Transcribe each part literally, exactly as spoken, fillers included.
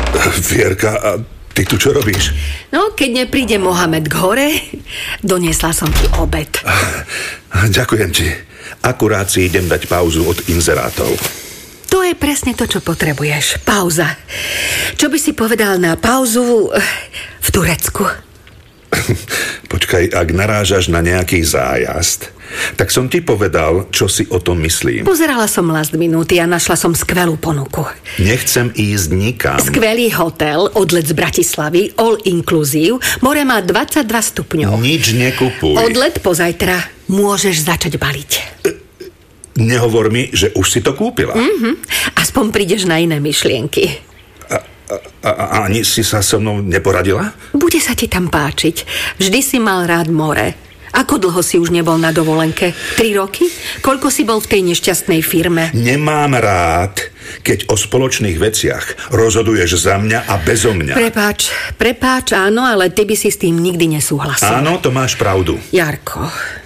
Vierka, a ty tu čo robíš? No, keď nepríde Mohamed k hore, doniesla som ti obed. Ďakujem ti. Akurát si idem dať pauzu od inzerátov. To je presne to, čo potrebuješ. Pauza. Čo by si povedal na pauzu v Turecku? Počkaj, ak narážaš na nejaký zájazd, tak som ti povedal, čo si o tom myslím. Pozerala som Last Minúty a našla som skvelú ponuku. Nechcem ísť nikam. Skvelý hotel, odlet z Bratislavy, all inclusive, more má dvadsaťdva stupňov. Nič nekupuj. Odlet pozajtra, môžeš začať baliť. Nehovor mi, že už si to kúpila. Mhm, aspoň prídeš na iné myšlienky. A, a, ani si sa so mnou neporadila? Bude sa ti tam páčiť. Vždy si mal rád more. Ako dlho si už nebol na dovolenke? Tri roky? Koľko si bol v tej nešťastnej firme? Nemám rád, keď o spoločných veciach rozhoduješ za mňa a bezo mňa. Prepáč, prepáč, áno, ale ty by si s tým nikdy nesúhlasil. Áno, to máš pravdu. Jarko,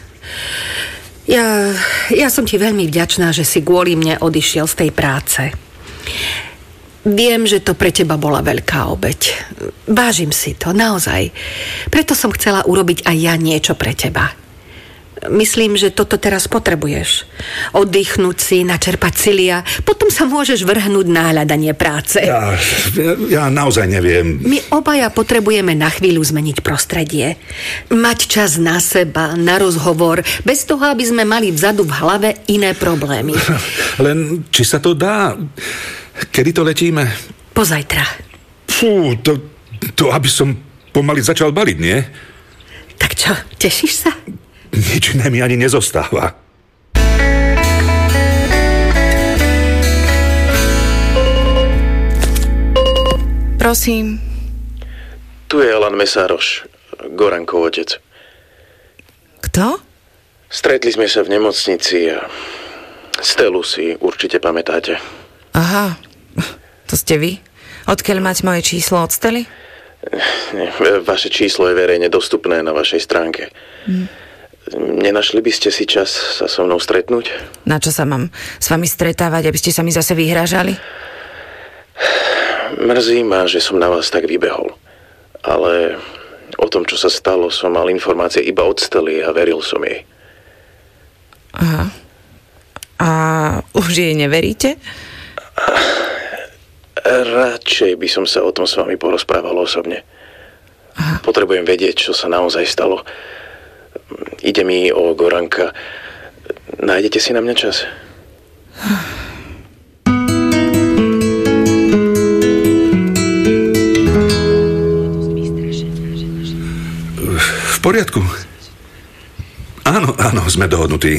ja, ja som ti veľmi vďačná, že si kvôli mne odišiel z tej práce. Viem, že to pre teba bola veľká obeť. Vážim si to, naozaj. Preto som chcela urobiť aj ja niečo pre teba. Myslím, že toto teraz potrebuješ. Oddychnúť si, načerpať sily a potom sa môžeš vrhnúť na hľadanie práce. Ja, ja naozaj neviem. My obaja potrebujeme na chvíľu zmeniť prostredie. Mať čas na seba, na rozhovor, bez toho, aby sme mali vzadu v hlave iné problémy. Len, či sa to dá... Kedy to letíme? Pozajtra. Fú, to, to aby som pomaly začal baliť, nie? Tak čo, tešíš sa? Nič iné mi ani nezostáva. Prosím. Tu je Alan Mesároš, Gorankov otec. Kto? Stretli sme sa v nemocnici a Stelu si určite pamätáte. Aha, to ste vy? Odkiaľ mať moje číslo od Stely? Nie, vaše číslo je verejne dostupné na vašej stránke. Hm. Nenašli by ste si čas sa so mnou stretnúť? Na čo sa mám s vami stretávať, aby ste sa mi zase vyhrážali? Mrzí ma, že som na vás tak vybehol. Ale o tom, čo sa stalo, som mal informácie iba od Stely a veril som jej. Aha. A už jej neveríte? Radšej by som sa o tom s vami porozprával osobne. Aha. Potrebujem vedieť, čo sa naozaj stalo. Ide mi o Goranka. Nájdete si na mňa čas? V poriadku. Áno, áno, sme dohodnutí.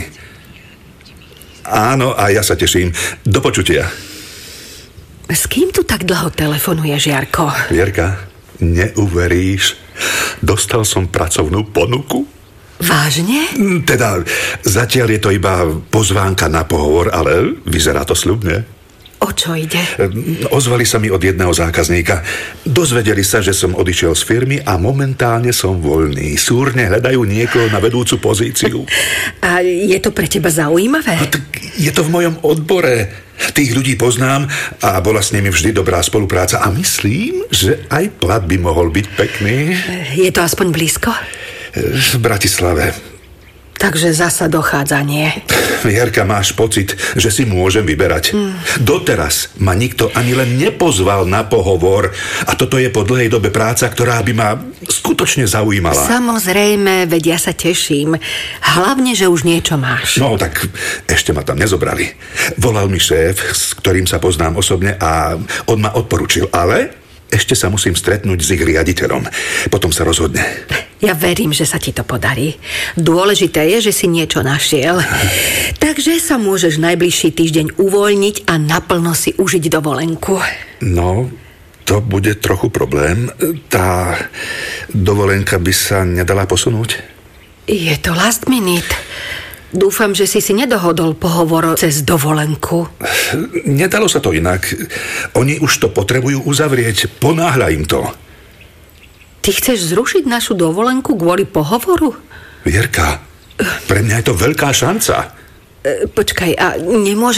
Áno, a ja sa teším. Do počutia. S kým tu tak dlho telefonuješ, Jarko? Vierka, neuveríš, dostal som pracovnú ponuku. Vážne? Teda, zatiaľ je to iba pozvánka na pohovor, ale vyzerá to sľubne. O čo ide? Ozvali sa mi od jedného zákazníka. Dozvedeli sa, že som odišiel z firmy a momentálne som voľný. Súrne hľadajú niekoho na vedúcu pozíciu. A je to pre teba zaujímavé? A tak je to v mojom odbore. Tých ľudí poznám a bola s nimi vždy dobrá spolupráca. A myslím, že aj plat by mohol byť pekný. Je to aspoň blízko? V Bratislave. Takže zasa dochádzanie. Jarka, máš pocit, že si môžem vyberať. Hmm. Doteraz ma nikto ani len nepozval na pohovor a toto je po dlhej dobe práca, ktorá by ma skutočne zaujímala. Samozrejme, veď ja sa teším. Hlavne, že už niečo máš. No, tak ešte ma tam nezobrali. Volal mi šéf, s ktorým sa poznám osobne a on ma odporučil, ale ešte sa musím stretnúť s ich riaditeľom. Potom sa rozhodne. Ja verím, že sa ti to podarí. Dôležité je, že si niečo našiel. Takže sa môžeš najbližší týždeň uvoľniť a naplno si užiť dovolenku. No, to bude trochu problém. Tá dovolenka by sa nedala posunúť? Je to last minute. Dúfam, že si si nedohodol pohovor cez dovolenku. Nedalo sa to inak. Oni už to potrebujú uzavrieť. Ponáhľa im to. Ty chceš zrušiť našu dovolenku kvôli pohovoru? Vierka, pre mňa je to veľká šanca. E, počkaj, a nemôže